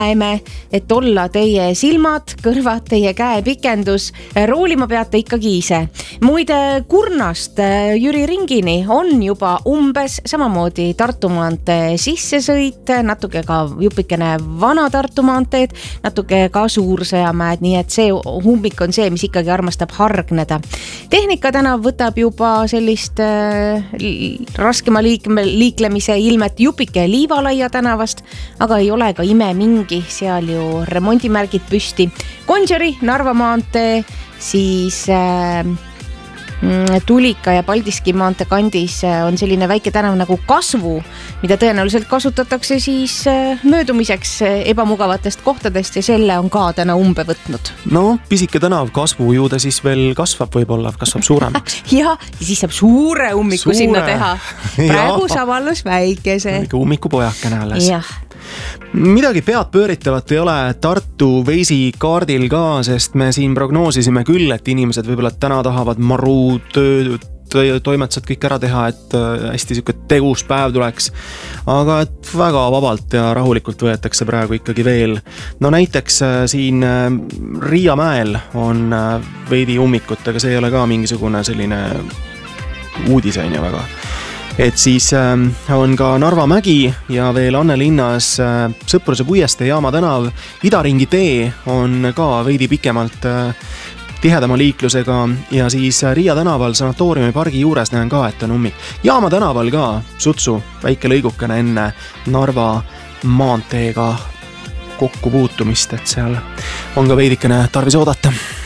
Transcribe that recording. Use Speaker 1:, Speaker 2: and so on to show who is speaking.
Speaker 1: et olla teie silmad, kõrvad, teie käepikendus, roolima peate ikkagi ise. Muide, Kurnast Jüri ringini on juba umbes samamoodi Tartu maantee sissesõit, natuke ka jupikene vana Tartu maanteed, natuke ka Suursõjamäed, nii et see ummik on see, mis ikkagi armastab hargneda. Tehnika tänav võtab juba sellist raskema liiklemise ilmet jupike Liivalaia tänavast, aga ei ole ka ime mingi, seal ju remondimärgid püsti. Gonsiori, Narva maantee, siis Tulika ja Paldiski maantee kandis on selline väike tänav nagu Kasvu, mida tõenäoliselt kasutatakse siis möödumiseks ebamugavatest kohtadest ja selle on ka täna umbe võtnud.
Speaker 2: No, pisike tänav Kasvu ju ta siis veel kasvab võib-olla, kasvab suuremaks.
Speaker 1: Ja siis saab suure ummiku sinna teha. Praegu saab alles väikese.
Speaker 2: Ummikupojakene alles.
Speaker 1: Jah.
Speaker 2: Midagi pead pööritavat ei ole Tartu Veisi kaardil ka, sest me siin prognoosisime küll, et inimesed võib-olla täna tahavad maru toimetused kõik ära teha, et hästi siuke tegus päev tuleks, aga et väga vabalt ja rahulikult võetakse praegu ikkagi veel. No näiteks siin Riiamäel on veidi ummikut, aga see ei ole ka mingisugune selline uudisein ja väga. Et siis on ka Narva mägi ja veel Annelinnas Sõpruse puiestee Jaama tänav. Idaringi tee on ka veidi pikemalt tihedama liiklusega ja siis Riia tänaval Sanatooriumi pargi juures näen ka, et on ummik. Jaama tänaval ka sutsu väike lõigukene enne Narva maanteega kokku puutumist, et seal on ka veidikene tarvis oodata.